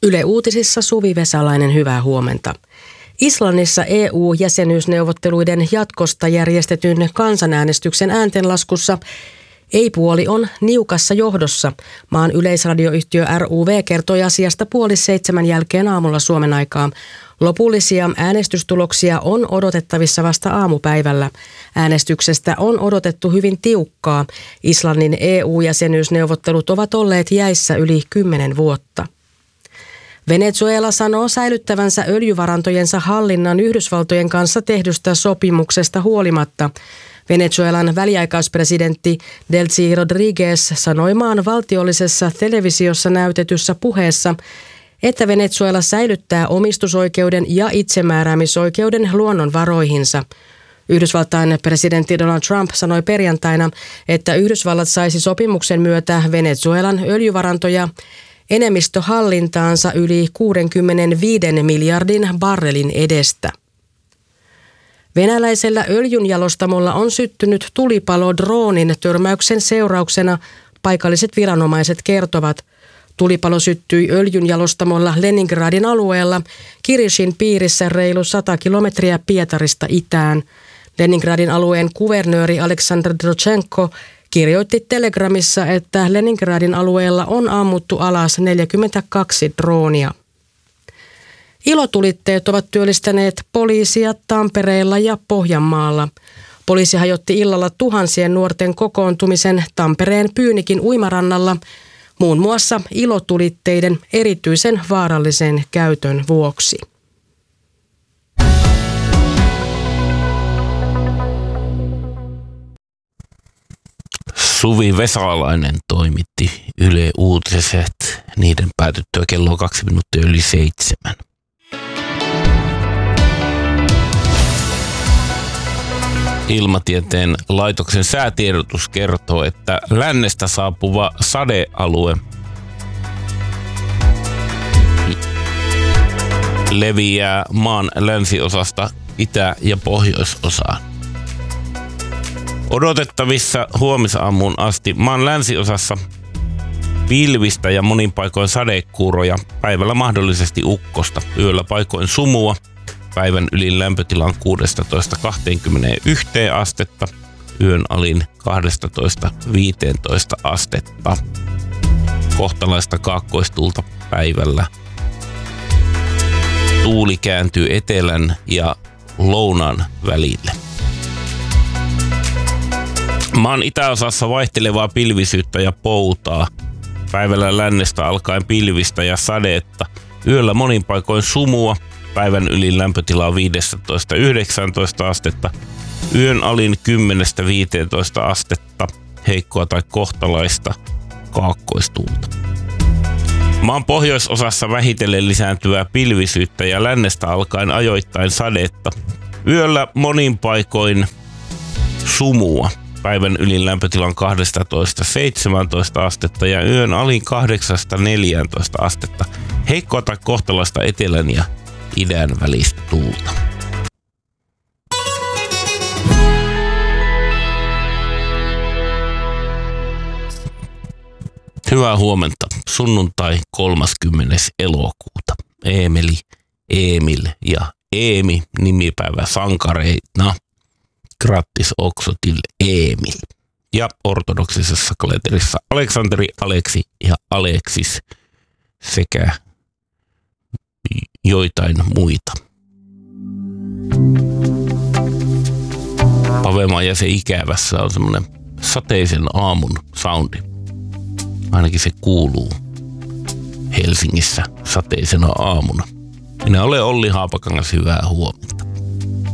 Yle Uutisissa Suvi Vesalainen, hyvää huomenta. Islannissa EU-jäsenyysneuvotteluiden jatkosta järjestetyn kansanäänestyksen ääntenlaskussa ei-puoli on niukassa johdossa. Maan yleisradioyhtiö RUV kertoi asiasta 6:30 jälkeen aamulla Suomen aikaa. Lopullisia äänestystuloksia on odotettavissa vasta aamupäivällä. Äänestyksestä on odotettu hyvin tiukkaa. Islannin EU-jäsenyysneuvottelut ovat olleet jäissä yli 10 vuotta. Venezuela sanoo säilyttävänsä öljyvarantojensa hallinnan Yhdysvaltojen kanssa tehdystä sopimuksesta huolimatta. Venezuelan väliaikaispresidentti Delcy Rodriguez sanoi maan valtiollisessa televisiossa näytetyssä puheessa, että Venezuela säilyttää omistusoikeuden ja itsemääräämisoikeuden luonnonvaroihinsa. Yhdysvaltain presidentti Donald Trump sanoi perjantaina, että Yhdysvallat saisi sopimuksen myötä Venezuelan öljyvarantoja enemmistöhallintaansa yli 65 miljardin barrelin edestä. Venäläisellä öljynjalostamolla on syttynyt tulipalo droonin törmäyksen seurauksena, paikalliset viranomaiset kertovat. Tulipalo syttyi öljynjalostamolla Leningradin alueella Kirishin piirissä reilu 100 kilometriä Pietarista itään. Leningradin alueen kuvernööri Aleksandr Drochenko kirjoitti Telegramissa, että Leningradin alueella on ammuttu alas 42 droonia. Ilotulitteet ovat työllistäneet poliisia Tampereella ja Pohjanmaalla. Poliisi hajotti illalla tuhansien nuorten kokoontumisen Tampereen Pyynikin uimarannalla, muun muassa ilotulitteiden erityisen vaarallisen käytön vuoksi. Suvi Vesalainen toimitti Yle Uutiset niiden päätyttyä kello 7:02. Ilmatieteen laitoksen säätiedotus kertoo, että lännestä saapuva sadealue leviää maan länsiosasta itä- ja pohjoisosaan. Odotettavissa huomisaamuun asti maan länsiosassa pilvistä ja monin paikoin sadekuuroja, päivällä mahdollisesti ukkosta, yöllä paikoin sumua, päivän ylin lämpötila on 16-21 astetta, yön alin 12-15 astetta. Kohtalaista kaakkoistuulta päivällä. Tuuli kääntyy etelän ja lounaan välille. Maan itäosassa vaihtelevaa pilvisyyttä ja poutaa. Päivällä lännestä alkaen pilvistä ja sadetta. Yöllä monin paikoin sumua. Päivän ylin lämpötila on 15-19 astetta. Yön alin 10-15 astetta. Heikkoa tai kohtalaista kaakkoistuulta. Maan pohjoisosassa vähitellen lisääntyvää pilvisyyttä ja lännestä alkaen ajoittain sadetta. Yöllä monin paikoin sumua. Päivän ylin lämpötila on 12-17 astetta ja yön alin 8-14 astetta. Heikkoa tai kohtalaista etelän ja idän välistä tuulta. Hyvää huomenta. Sunnuntai 30. elokuuta. Eemeli, Emil ja Eemi nimipäivä sankareina. Grattis också till Emil. Ja ortodoksisessa kalenterissa Aleksanteri, Aleksi ja Aleksis sekä joitain muita. Pavemaajaisen ikävässä on semmoinen sateisen aamun soundi. Ainakin se kuuluu Helsingissä sateisena aamuna. Minä olen Olli Haapakangas, hyvää huomenta.